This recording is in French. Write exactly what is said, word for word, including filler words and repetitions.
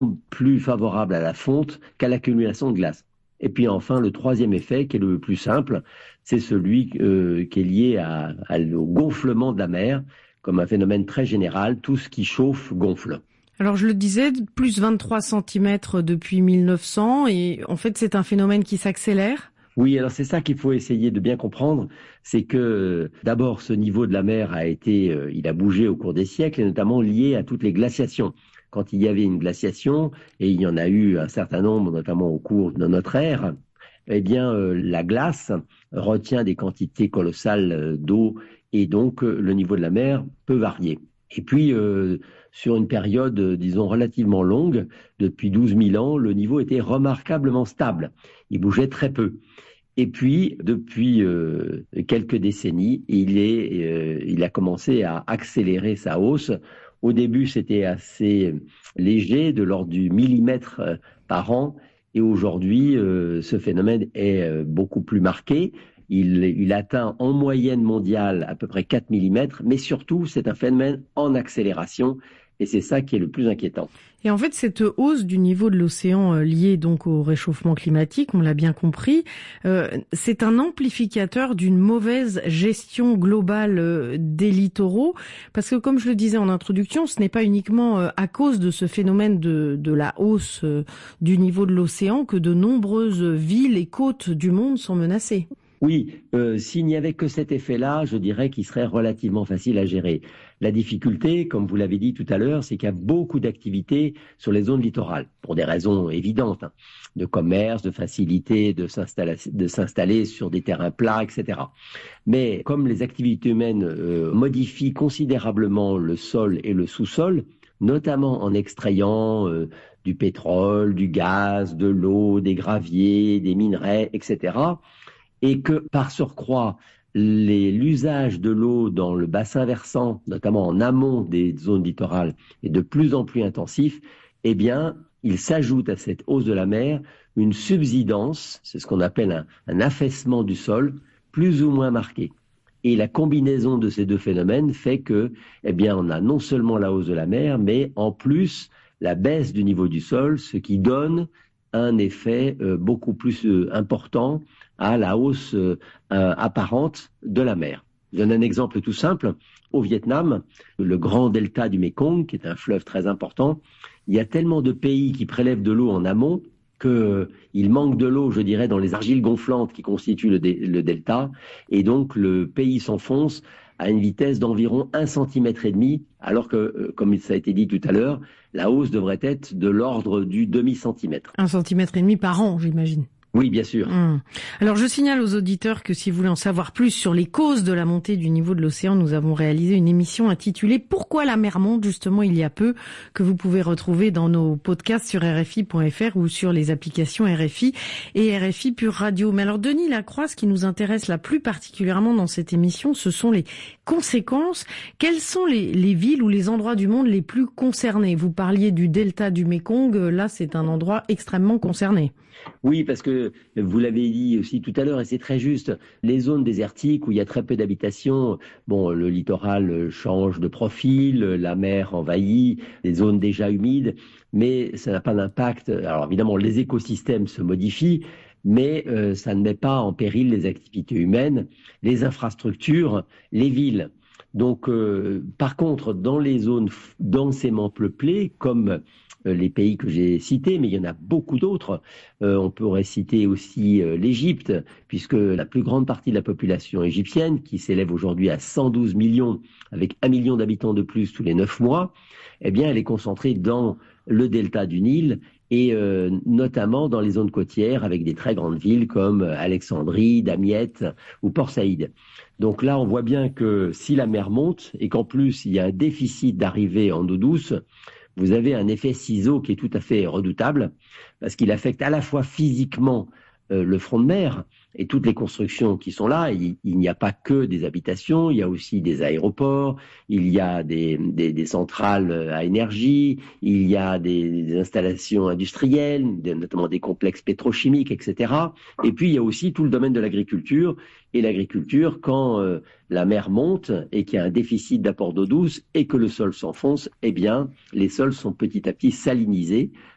plus favorable à la fonte qu'à l'accumulation de glace. Et puis enfin, le troisième effet, qui est le plus simple, c'est celui euh, qui est lié à, à, au gonflement de la mer, comme un phénomène très général. Tout ce qui chauffe gonfle. Alors je le disais, plus vingt-trois centimètres depuis mille neuf cents, et en fait c'est un phénomène qui s'accélère. Oui, alors c'est ça qu'il faut essayer de bien comprendre, c'est que d'abord ce niveau de la mer a été, euh, il a bougé au cours des siècles, et notamment lié à toutes les glaciations. Quand il y avait une glaciation, et il y en a eu un certain nombre, notamment au cours de notre ère, eh bien euh, la glace retient des quantités colossales d'eau, et donc euh, le niveau de la mer peut varier. Et puis, euh, sur une période, euh, disons, relativement longue, depuis douze mille ans, le niveau était remarquablement stable. Il bougeait très peu. Et puis, depuis euh, quelques décennies, il, est, euh, il a commencé à accélérer sa hausse. Au début, c'était assez léger, de l'ordre du millimètre par an. Et aujourd'hui, euh, ce phénomène est euh, beaucoup plus marqué. Il, il atteint en moyenne mondiale à peu près quatre millimètres, mais surtout, c'est un phénomène en accélération. Et c'est ça qui est le plus inquiétant. Et en fait, cette hausse du niveau de l'océan euh, liée donc au réchauffement climatique, on l'a bien compris, euh, c'est un amplificateur d'une mauvaise gestion globale euh, des littoraux. Parce que comme je le disais en introduction, ce n'est pas uniquement euh, à cause de ce phénomène de, de la hausse euh, du niveau de l'océan que de nombreuses villes et côtes du monde sont menacées. Oui, euh, s'il n'y avait que cet effet-là, je dirais qu'il serait relativement facile à gérer. La difficulté, comme vous l'avez dit tout à l'heure, c'est qu'il y a beaucoup d'activités sur les zones littorales, pour des raisons évidentes, hein, de commerce, de facilité de s'installer, de s'installer sur des terrains plats, et cetera. Mais comme les activités humaines euh, modifient considérablement le sol et le sous-sol, notamment en extrayant euh, du pétrole, du gaz, de l'eau, des graviers, des minerais, et cetera, et que par surcroît, les, l'usage de l'eau dans le bassin versant, notamment en amont des zones littorales, est de plus en plus intensif, eh bien, il s'ajoute à cette hausse de la mer une subsidence, c'est ce qu'on appelle un, un affaissement du sol, plus ou moins marqué. Et la combinaison de ces deux phénomènes fait que, eh bien, on a non seulement la hausse de la mer, mais en plus la baisse du niveau du sol, ce qui donne un effet euh, beaucoup plus euh, important à la hausse euh, apparente de la mer. Je donne un exemple tout simple. Au Vietnam, le grand delta du Mekong, qui est un fleuve très important, il y a tellement de pays qui prélèvent de l'eau en amont qu'il euh, manque de l'eau, je dirais, dans les argiles gonflantes qui constituent le, dé- le delta, et donc le pays s'enfonce à une vitesse d'environ un centimètre et demi, alors que, euh, comme ça a été dit tout à l'heure, la hausse devrait être de l'ordre du demi-centimètre. Un centimètre et demi par an, j'imagine. Oui, bien sûr. Mmh. Alors, je signale aux auditeurs que si vous voulez en savoir plus sur les causes de la montée du niveau de l'océan, nous avons réalisé une émission intitulée « Pourquoi la mer monte ?» justement il y a peu, que vous pouvez retrouver dans nos podcasts sur R F I point F R ou sur les applications R F I et R F I Pure Radio. Mais alors, Denis Lacroix, ce qui nous intéresse la plus particulièrement dans cette émission, ce sont les conséquences. Quelles sont les, les villes ou les endroits du monde les plus concernés? Vous parliez du delta du Mekong, là c'est un endroit extrêmement concerné. Oui, parce que vous l'avez dit aussi tout à l'heure, et c'est très juste, les zones désertiques où il y a très peu d'habitation, bon, le littoral change de profil, la mer envahit, les zones déjà humides, mais ça n'a pas d'impact. Alors évidemment, les écosystèmes se modifient, mais euh, ça ne met pas en péril les activités humaines, les infrastructures, les villes. Donc, euh, par contre, dans les zones densément peuplées, comme les pays que j'ai cités, mais il y en a beaucoup d'autres. Euh, on pourrait citer aussi euh, l'Égypte, puisque la plus grande partie de la population égyptienne, qui s'élève aujourd'hui à cent douze millions, avec un million d'habitants de plus tous les neuf mois, eh bien, elle est concentrée dans le delta du Nil et euh, notamment dans les zones côtières, avec des très grandes villes comme Alexandrie, Damiette ou Port Saïd. Donc là, on voit bien que si la mer monte et qu'en plus il y a un déficit d'arrivée en eau douce, vous avez un effet ciseau qui est tout à fait redoutable parce qu'il affecte à la fois physiquement euh, le front de mer et toutes les constructions qui sont là. Il, il n'y a pas que des habitations, il y a aussi des aéroports, il y a des, des, des centrales à énergie, il y a des, des installations industrielles, des, notamment des complexes pétrochimiques, et cetera. Et puis il y a aussi tout le domaine de l'agriculture. Et l'agriculture, quand euh, la mer monte et qu'il y a un déficit d'apport d'eau douce et que le sol s'enfonce, eh bien, les sols sont petit à petit salinisés.